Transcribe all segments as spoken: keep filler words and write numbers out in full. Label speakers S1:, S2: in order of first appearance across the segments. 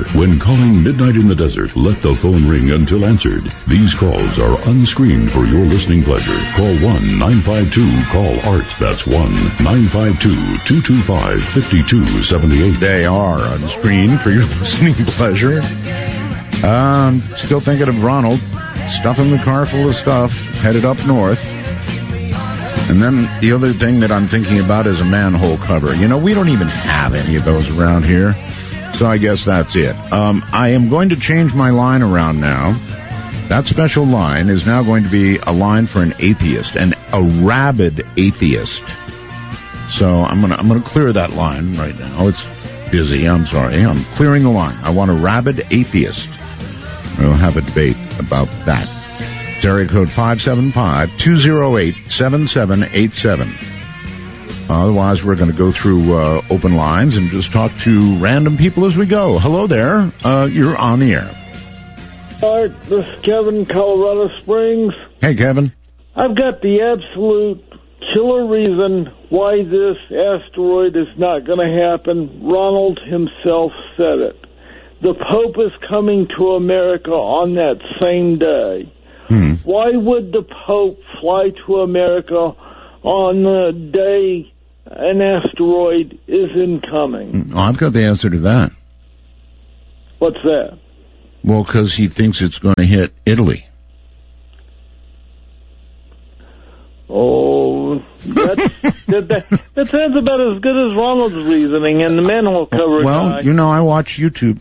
S1: Remember, when calling Midnight in the Desert, let the phone ring until answered. These calls are unscreened for your listening pleasure. Call one nine five two call art. That's one nine five two, two two five, five two seven eight.
S2: They are unscreened for your listening pleasure. Um, still thinking of Ronald, stuffing the car full of stuff, headed up north. And then the other thing that I'm thinking about is a manhole cover. You know, we don't even have any of those around here, so I guess that's it. Um, I am going to change my line around now. That special line is now going to be a line for an atheist, and a rabid atheist. So I'm gonna I'm gonna clear that line right now. It's busy. I'm sorry. I'm clearing the line. I want a rabid atheist. We'll have a debate about that. Area code five seven five, two oh eight, seven seven eight seven. Otherwise, we're going to go through uh, open lines and just talk to random people as we go. Hello there. Uh, you're on the air.
S3: Art, this is Kevin, Colorado Springs.
S2: Hey, Kevin.
S3: I've got the absolute killer reason why this asteroid is not going to happen. Ronald himself said it. The Pope is coming to America on that same day. Hmm. Why would the Pope fly to America on the day an asteroid is incoming?
S2: Oh, I've got the answer to that.
S3: What's that?
S2: Well, because he thinks it's going to hit Italy.
S3: Oh, that's, that, that, that sounds about as good as Ronald's reasoning and the manhole cover
S2: Well,
S3: guy.
S2: you know, I watch YouTube.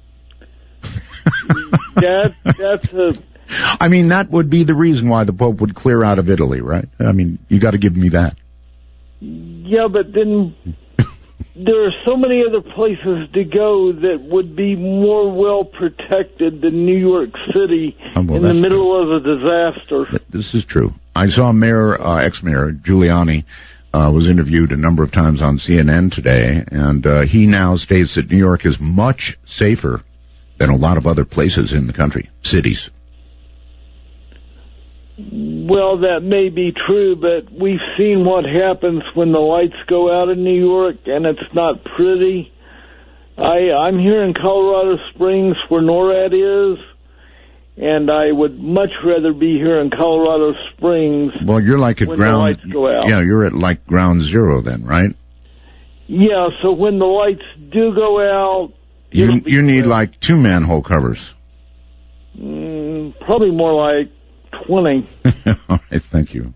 S3: that, that's a...
S2: I mean, that would be the reason why the Pope would clear out of Italy, right? I mean, you got to give me that.
S3: Yeah, but then there are so many other places to go that would be more well protected than New York City oh, well, in the middle true. of a disaster.
S2: This is true. I saw Mayor, uh, ex-Mayor Giuliani uh, was interviewed a number of times on C N N today, and uh, he now states that New York is much safer than a lot of other places in the country, cities.
S3: Well, that may be true, but we've seen what happens when the lights go out in New York, and it's not pretty. I, I'm here in Colorado Springs where NORAD is, and I would much rather be here in Colorado Springs.
S2: Well, you're like at
S3: when
S2: ground,
S3: the lights go out.
S2: Yeah, you're at like ground zero then, right?
S3: Yeah, so when the lights do go out,
S2: you you need there. like two manhole covers.
S3: Mm, probably more like twenty.
S2: All right, thank you.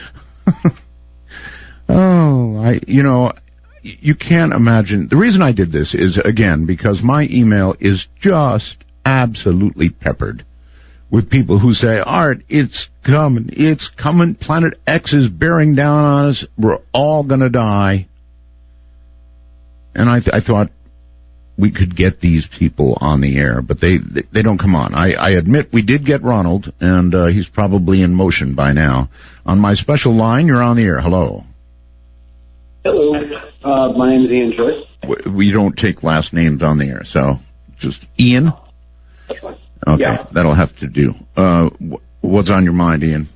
S2: oh, I, you know, you can't imagine. The reason I did this is, again, because my email is just absolutely peppered with people who say, Art, it's coming, it's coming, Planet X is bearing down on us, we're all gonna die. And I, th- I thought we could get these people on the air, but they, they, they don't come on. I, I admit we did get Ronald, and uh, he's probably in motion by now. On my special line, you're on the air. Hello.
S4: Hello. Uh, my name is Ian Joyce.
S2: We, we don't take last names on the air, so just Ian?
S4: That's fine.
S2: Okay,
S4: yeah.
S2: That'll have to do. Uh, wh- what's on your mind, Ian?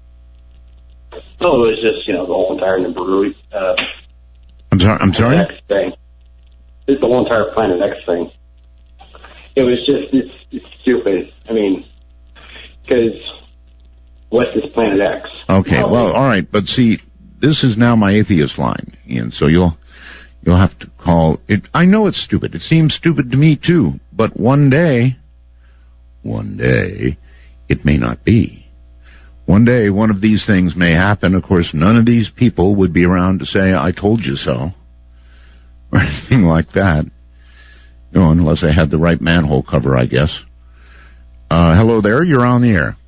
S4: Oh, it was just, you know, the whole entire brewery. Uh,
S2: I'm sorry, I'm sorry?
S4: X thing. It's the whole entire Planet X thing. It was just, it's, it's stupid. I mean, because what's this Planet X?
S2: Okay, well, all right, but see, this is now my atheist line, Ian, so you'll, you'll have to call it. I know it's stupid. It seems stupid to me, too, but one day, one day, it may not be. One day, one of these things may happen. Of course, none of these people would be around to say, I told you so, or anything like that. You know, unless they had the right manhole cover, I guess. Uh, hello there, you're on the air.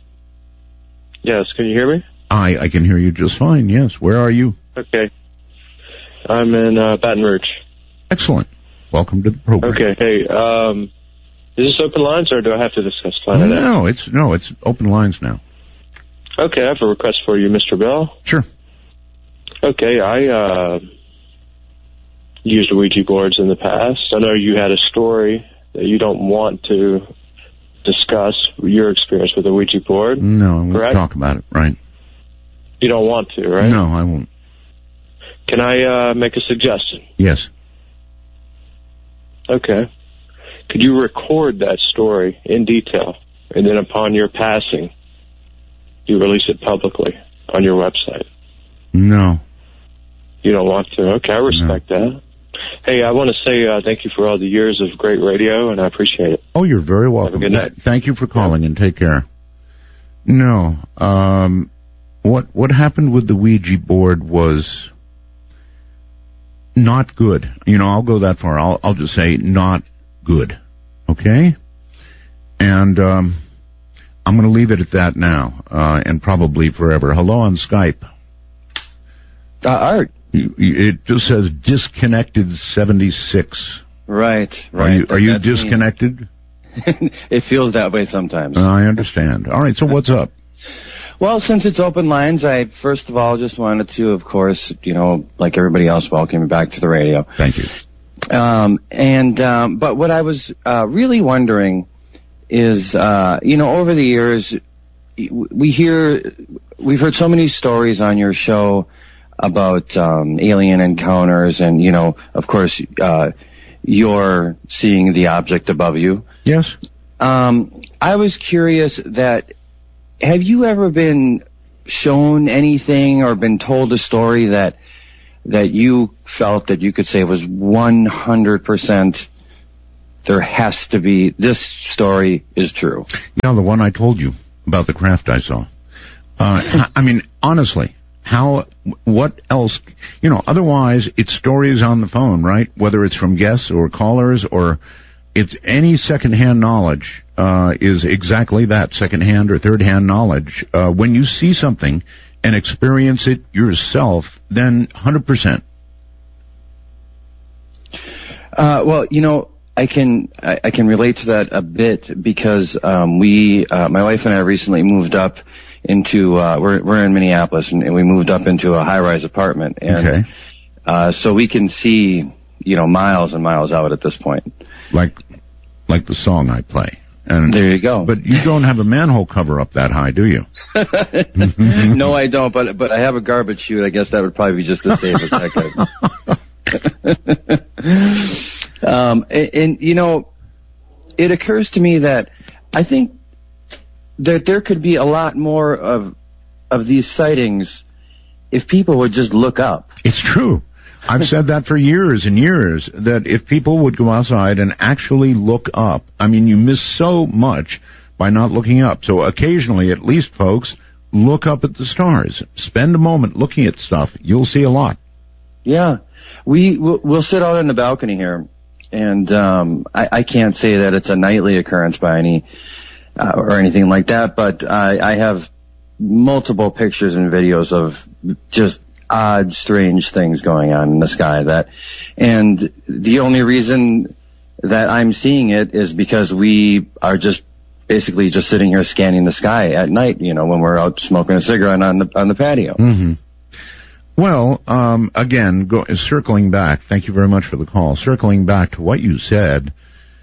S5: Yes, can you hear me?
S2: I, I can hear you just fine, yes. Where are you?
S5: Okay. I'm in uh, Baton Rouge.
S2: Excellent. Welcome to the program.
S5: Okay, hey, um, is this open lines, or do I have to discuss Planet
S2: no,
S5: X?
S2: No, it's, no, it's open lines now.
S5: Okay, I have a request for you, Mister Bell.
S2: Sure.
S5: Okay, I uh, used Ouija boards in the past. I know you had a story that you don't want to discuss your experience with a Ouija board.
S2: No, I won't
S5: correct?
S2: talk about it, right?
S5: You don't want to, right?
S2: No, I won't.
S5: Can I uh, make a suggestion?
S2: Yes.
S5: Okay. could you record that story in detail, and then upon your passing, you release it publicly on your website?
S2: No.
S5: You don't want to? Okay, I respect no. that. Hey, I want to say uh, thank you for all the years of great radio, and I appreciate it.
S2: Oh, you're very welcome.
S5: Have a good night.
S2: Thank you for calling, yeah. and take care. No. Um, what what happened with the Ouija board was not good. You know, I'll go that far. I'll, I'll just say not good. Okay? And um, I'm going to leave it at that now, uh, and probably forever. Hello on Skype.
S6: Uh, Art.
S2: It just says disconnected seventy-six.
S6: Right, right.
S2: Are you, are you disconnected?
S6: It feels that way sometimes.
S2: Uh, I understand. All right, so what's up?
S6: Well, since it's open lines, I first of all just wanted to, of course, you know, like everybody else, welcome you back to the radio.
S2: Thank you.
S6: Um, and, um, but what I was, uh, really wondering is, uh, you know, over the years, we hear, we've heard so many stories on your show about, um, alien encounters and, you know, of course, uh, you're seeing the object above you.
S2: Yes.
S6: Um, I was curious that, have you ever been shown anything or been told a story that, that you felt that you could say was one hundred percent there has to be, this story is true?
S2: You know, the one I told you about the craft I saw. Uh, I mean, honestly, how, what else, you know, otherwise it's stories on the phone, right? Whether it's from guests or callers or it's any secondhand knowledge, uh, is exactly that, secondhand or third-hand knowledge. Uh, when you see something and experience it yourself, then one hundred percent.
S6: Uh, well, you know, I can, I, I can relate to that a bit because, um, we, uh, my wife and I recently moved up into, uh, we're, we're in Minneapolis and, and we moved up into a high-rise apartment. And,
S2: okay.
S6: uh, so we can see, you know, miles and miles out at this point.
S2: Like, like the song I play. And,
S6: there you go.
S2: But you don't have a manhole cover up that high, do you?
S6: No, I don't, but, but I have a garbage chute. I guess that would probably be just as safe as that could. um, and, and, you know, it occurs to me that I think that there could be a lot more of, of these sightings if people would just look up.
S2: It's true. I've said that for years and years, that if people would go outside and actually look up, I mean, you miss so much by not looking up. So occasionally, at least, folks, look up at the stars. Spend a moment looking at stuff. You'll see a lot.
S6: Yeah. We, we'll, we'll sit out on the balcony here, and um, I, I can't say that it's a nightly occurrence by any, uh, or anything like that, but I, I have multiple pictures and videos of just odd, strange things going on in the sky. That, and the only reason that I'm seeing it is because we are just basically just sitting here scanning the sky at night, you know, when we're out smoking a cigarette on the on the patio.
S2: Mm-hmm. Well, um, again, go, circling back, thank you very much for the call. Circling back to what you said,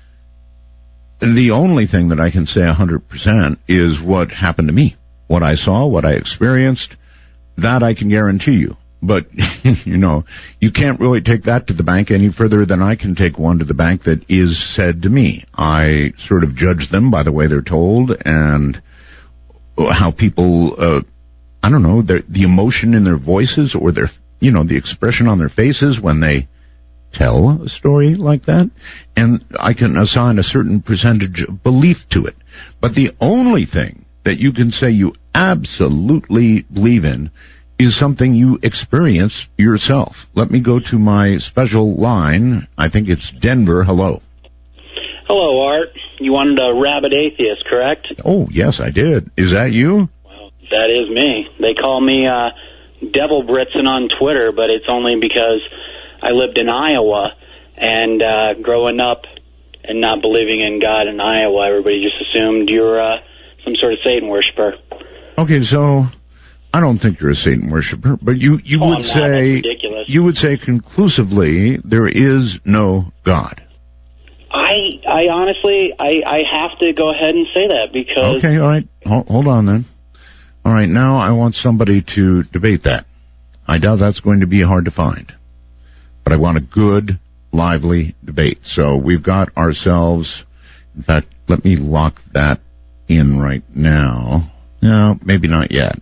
S2: the only thing that I can say one hundred percent is what happened to me. What I saw, what I experienced, that I can guarantee you. But, you know, you can't really take that to the bank any further than I can take one to the bank that is said to me. I sort of judge them by the way they're told and how people, uh, I don't know, the emotion in their voices or their, you know, the expression on their faces when they tell a story like that. And I can assign a certain percentage of belief to it. But the only thing that you can say you absolutely believe in is something you experience yourself. Let me go to my special line. I think it's Denver. Hello.
S7: Hello, Art. You wanted a rabid atheist, correct?
S2: Oh, yes, I did. Is that you?
S7: Well, that is me. They call me uh, Devil Britzen on Twitter, but it's only because I lived in Iowa, and uh, growing up and not believing in God in Iowa, everybody just assumed you're uh, some sort of Satan worshiper.
S2: Okay, so I don't think you're a Satan worshiper, but you, you
S7: oh,
S2: would
S7: I'm not.
S2: say
S7: That's ridiculous.
S2: You would say conclusively there is no God.
S7: I I honestly I, I have to go ahead and say that because
S2: okay, all right, hold, hold on then. All right, now I want somebody to debate that. I doubt that's going to be hard to find, but I want a good lively debate. So we've got ourselves, in fact, let me lock that in right now. No, maybe not yet.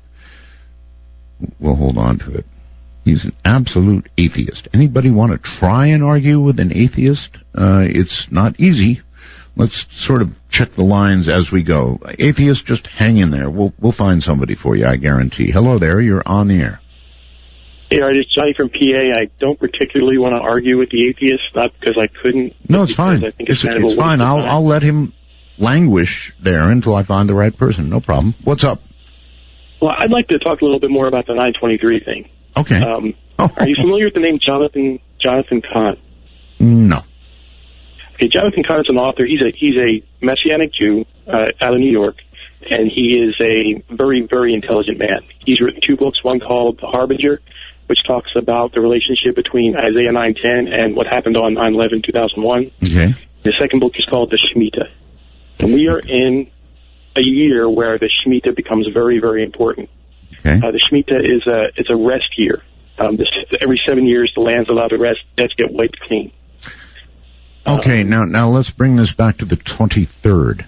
S2: We'll hold on to it. He's an absolute atheist. Anybody want to try and argue with an atheist? Uh, it's not easy. Let's sort of check the lines as we go. Atheist, just hang in there. We'll we'll find somebody for you, I guarantee. Hello there, you're on the air.
S8: Hey, Art, it's Johnny from P A. I don't particularly want to argue with the atheist, not because I couldn't.
S2: No, it's fine.
S8: I think
S2: it's
S8: it's, kind
S2: it's
S8: of a
S2: fine. I'll
S8: time.
S2: I'll let him languish there until I find the right person. No problem. What's up?
S8: Well, I'd like to talk a little bit more about the nine twenty-three thing.
S2: Okay.
S8: Um,
S2: oh.
S8: Are you familiar with the name Jonathan Jonathan Cahn?
S2: No.
S8: Okay, Jonathan Cahn is an author. He's a he's a Messianic Jew uh, out of New York, and he is a very very intelligent man. He's written two books. One called The Harbinger, which talks about the relationship between Isaiah nine ten and what happened on nine eleven two thousand one.
S2: Okay.
S8: The second book is called The Shemitah, and we are in a year where the Shemitah becomes very very important.
S2: Okay.
S8: Uh, the Shemitah is a it's a rest year. Um, this, every seven years, the land's allowed to rest. Debts get wiped clean.
S2: Okay,
S8: um,
S2: now now let's bring this back to the twenty-third.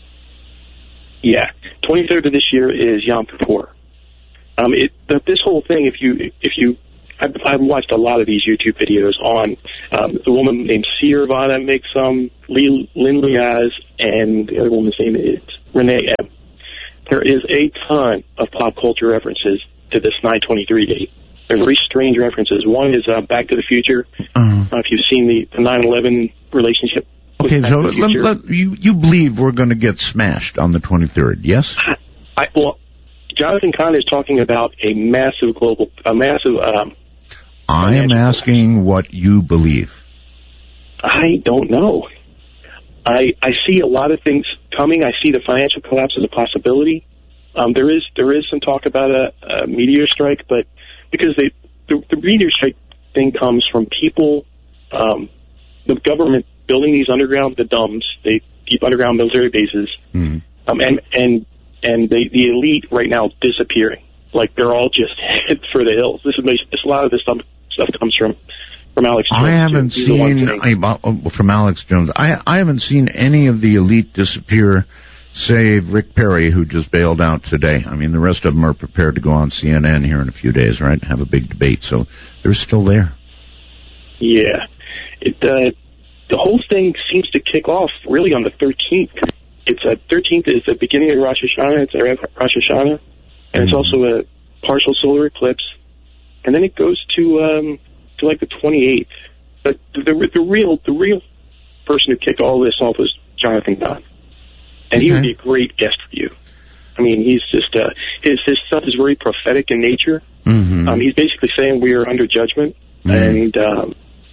S8: Yeah, twenty-third of this year is Yom Kippur. Um, it the, this whole thing, if you if you, I've, I've watched a lot of these YouTube videos on um, the woman named Seer Vana makes some, Lynn Liaz, and the other woman's name is Renee M. There is a ton of pop culture references to this nine twenty-three date. They're very strange references. One is uh, Back to the Future.
S2: Uh-huh.
S8: Uh, if you've seen the, the nine eleven relationship.
S2: Okay,
S8: Back
S2: so
S8: to the
S2: let,
S8: Future.
S2: let, you you believe we're going to get smashed on the twenty-third? Yes.
S8: I, I, well, Jonathan Cahn is talking about a massive global, a massive. Um,
S2: I am asking what you believe.
S8: I don't know. I I see a lot of things coming. I see the financial collapse as a possibility. Um, there is there is some talk about a, a meteor strike, but because they, the, the meteor strike thing comes from people, um, the government building these underground, the D U Ms, they keep underground military bases,
S2: Mm-hmm.
S8: um, and and and the the elite right now disappearing. Like they're all just head for the hills. This is this, a lot of this stuff, stuff comes from from Alex Jones.
S2: I haven't
S8: too. He's the one
S2: seen
S8: saying-
S2: I, from Alex Jones. I I haven't seen any of the elite disappear, save Rick Perry, who just bailed out today. I mean, the rest of them are prepared to go on C N N here in a few days, right? Have a big debate. So they're still there.
S8: Yeah, it uh, the whole thing seems to kick off really on the thirteenth. It's a thirteenth is the beginning of Rosh Hashanah. It's a Rosh Hashanah, and it's also a partial solar eclipse, and then it goes to um, to like the twenty-eighth. But the, the the real the real person who kicked all this off was Jonathan Cahn, and he
S2: Okay.
S8: would be a great guest for you. I mean, he's just uh, his his stuff is very prophetic in nature.
S2: Mm-hmm.
S8: Um, he's basically saying we are under judgment,
S2: Mhm.
S8: and um,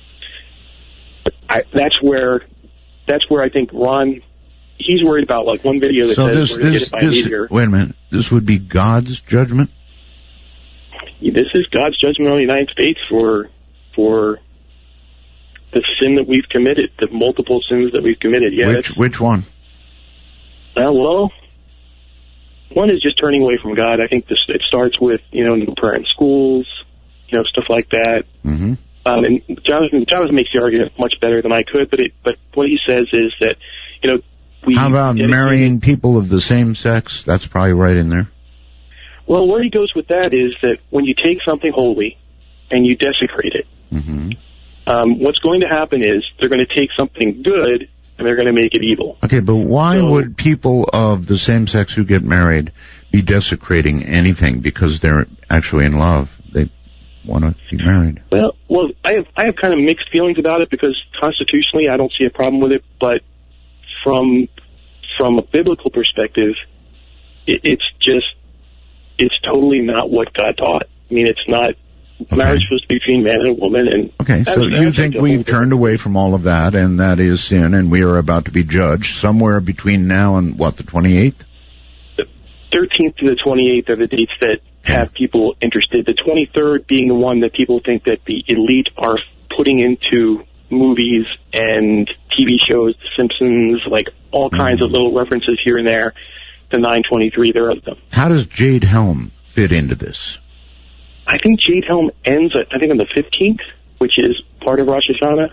S8: I, that's where that's where I think Ron. He's worried about like one video that
S2: So
S8: says
S2: this
S8: we're going to
S2: this
S8: get it by
S2: this
S8: meteor.
S2: wait a minute. This would be God's judgment.
S8: This is God's judgment on the United States for for the sin that we've committed, the multiple sins that we've committed. Yeah,
S2: which
S8: that's-
S2: which one?
S8: Uh, well, one is just turning away from God. I think this it starts with you know no prayer in schools, you know stuff like that.
S2: Mm-hmm.
S8: Um, and Jonathan Jonathan makes the argument much better than I could, but it but what he says is that you know we
S2: How about
S8: dedicated-
S2: marrying people of the same sex? That's probably right in there.
S8: Well, where he goes with that is that when you take something holy and you desecrate it,
S2: Mm-hmm.
S8: um, what's going to happen is they're going to take something good and they're going to make it evil.
S2: Okay, but why
S8: So-
S2: would people of the same sex who get married be desecrating anything because they're actually in love? They want to be married.
S8: Well, well, I have I have kind of mixed feelings about it because constitutionally I don't see a problem with it, but from from a biblical perspective, it, it's just it's totally not what God taught. I mean, it's not.
S2: Okay.
S8: Marriage is supposed to be between man and a woman, and
S2: Okay, so
S8: that's-
S2: you
S8: that's
S2: think
S8: like a
S2: we've
S8: whole
S2: turned away from all of that, and that is sin, and we are about to be judged somewhere between now and, what, the twenty-eighth?
S8: thirteenth to the twenty-eighth are the dates that have people interested. The twenty-third being the one that people think that the elite are putting into movies and T V shows, The Simpsons, like all kinds
S2: Mm-hmm.
S8: of little references here and there. The nine twenty-three, there are them.
S2: How does Jade Helm fit into this?
S8: I think Jade Helm ends, at, I think, on the fifteenth, which is part of Rosh Hashanah.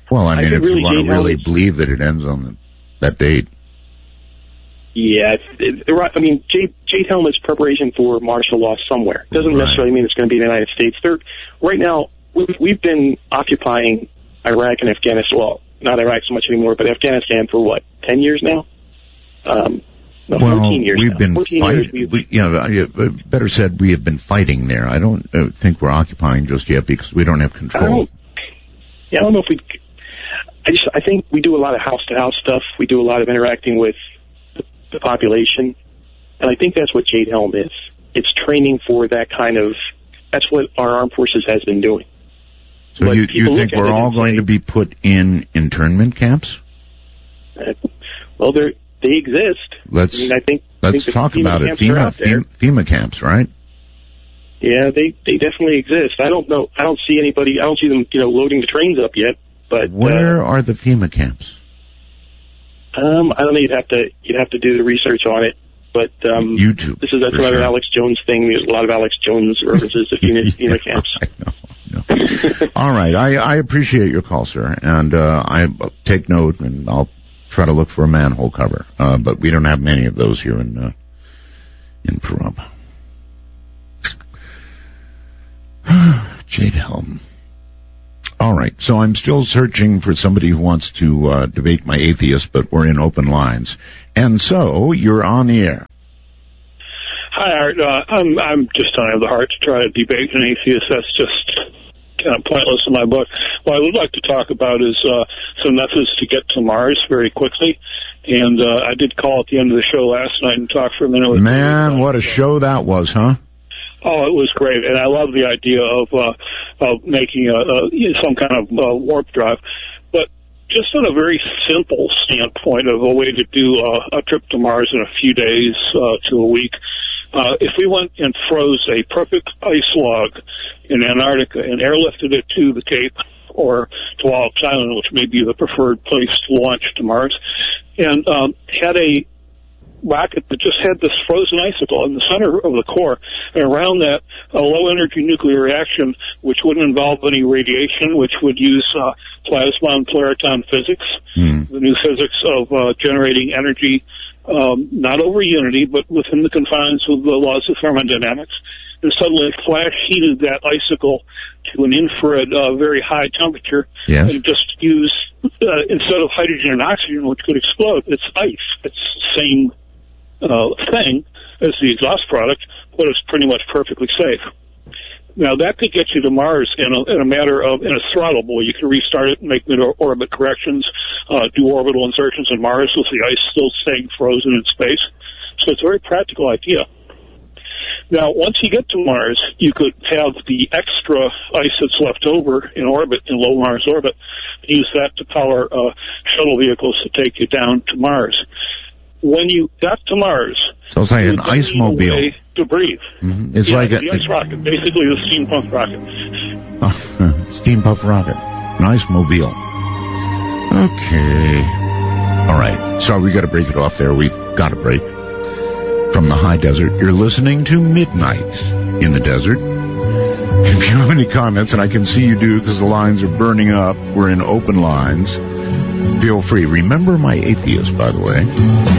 S2: Well, I mean,
S8: I
S2: if
S8: really
S2: you want to
S8: Jade
S2: really
S8: Helm is-
S2: believe that it ends on the, that date.
S8: Yeah, it's, it, right. I mean, Jade, Jade Helm is preparation for martial law somewhere. Doesn't
S2: Right.
S8: necessarily mean it's going to be in the United States. They're, right now, we've, we've been occupying Iraq and Afghanistan. Well, not Iraq so much anymore, but Afghanistan for what, ten years now? Um, no,
S2: Well,
S8: fourteen years
S2: we've
S8: now.
S2: been
S8: fourteen years
S2: fighting.
S8: we've-
S2: We, you know, I- uh, better said, we have been fighting there. I don't uh, think we're occupying just yet because we don't have
S8: I
S2: control.
S8: don't, yeah, I don't know if we. I just I think we do a lot of house to house stuff. We do a lot of interacting with the, the population, and I think that's what Jade Helm is. It's training for that kind of. That's what our armed forces has been doing.
S2: So
S8: But
S2: you, you
S8: people
S2: think
S8: look at
S2: we're
S8: it
S2: all
S8: and
S2: going
S8: say-
S2: to be put in internment camps?
S8: Uh, well, they they exist.
S2: Let's
S8: I mean, I think I
S2: let's
S8: think the
S2: talk
S8: FEMA
S2: about it.
S8: camps are
S2: FEMA,
S8: out there.
S2: FEMA, FEMA camps, right?
S8: Yeah, they they definitely exist. I don't know. I don't see anybody. I don't see them, you know, loading the trains up yet. But
S2: Where
S8: uh,
S2: are the FEMA camps?
S8: um, I don't know. You'd have to you'd have to do the research on it. But um,
S2: YouTube.
S8: This is that's
S2: for
S8: another
S2: sure.
S8: Alex Jones thing. There's a lot of Alex Jones references to FEMA,
S2: Yeah,
S8: FEMA camps.
S2: I know, I know. All right, I, I appreciate your call, sir, and uh, I take note, and I'll try to look for a manhole cover. Uh, but we don't have many of those here in uh, in Pahrump. Jade Helm. All right, so I'm still searching for somebody who wants to uh, debate my atheist, but we're in open lines, and so you're on the air.
S9: Hi, Art. Uh, I'm I'm just don't have the heart to try to debate an atheist. That's just kind of pointless in my book. What I would like to talk about is uh, some methods to get to Mars very quickly. And uh, I did call at the end of the show last night and talk for a minute with
S2: Man, what a show that was, huh?
S9: Oh, it was great, and I love the idea of uh, of making a, a you know, some kind of uh, warp drive. But just on a very simple standpoint of a way to do uh, a trip to Mars in a few days uh, to a week, uh, if we went and froze a perfect ice log in Antarctica and airlifted it to the Cape or to Wallops Island, which may be the preferred place to launch to Mars, and um, had a rocket that just had this frozen icicle in the center of the core, and around that, a low-energy nuclear reaction, which wouldn't involve any radiation, which would use uh, plasma and polariton physics,
S2: Mm.
S9: the new physics of uh, generating energy, um, not over unity, but within the confines of the laws of thermodynamics, and suddenly flash heated that icicle to an infrared, uh, very high temperature,
S2: Yes.
S9: and just use, uh, instead of hydrogen and oxygen, which could explode, it's ice. It's the same uh, thing as the exhaust product, but it's pretty much perfectly safe. Now, that could get you to Mars in a, in a matter of, in a throttle bull. You can restart it and make mid-orbit corrections, uh, do orbital insertions in Mars with the ice still staying frozen in space. So it's a very practical idea. Now, once you get to Mars, you could have the extra ice that's left over in orbit, in low Mars orbit, use that to power uh, shuttle vehicles to take you down to Mars. When you got to Mars,
S2: So it's like
S9: you
S2: an
S9: would then
S2: ice
S9: need a
S2: mobile.
S9: way to breathe.
S2: Mhm. It's
S9: Yeah,
S2: like
S9: the
S2: a
S9: ice rocket, basically the steam pump rocket.
S2: steam puff rocket, an ice mobile. Okay. All right. So we got to break it off there. We've got to break from the high desert. You're listening to Midnight in the Desert. If you have any comments, and I can see you do because the lines are burning up, we're in open lines. Feel free. Remember my atheist, by the way.